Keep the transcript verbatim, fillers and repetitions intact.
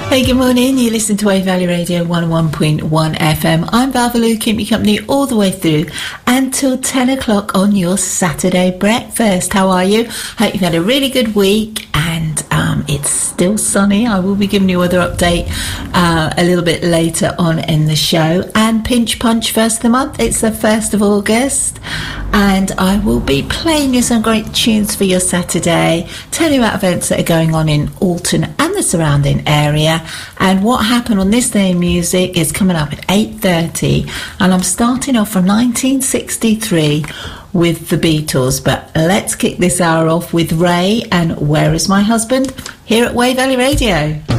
Hey, good morning. You listen to Wave Valley Radio one oh one point one F M. I'm Val Valou, keep you company all the way through until ten o'clock on your Saturday breakfast. How are you? Hope you've had a really good week, and um, it's still sunny. I will be giving you another update uh, a little bit later on in the show. And Pinch Punch first of the month. It's the first of August, and I will be playing you some great tunes for your Saturday, telling you about events that are going on in Alton and the surrounding area. And what happened on this day in music is coming up at eight thirty, and I'm starting off from nineteen sixty-three with the Beatles. But let's kick this hour off with Ray and Where Is My Husband here at Wave Valley Radio.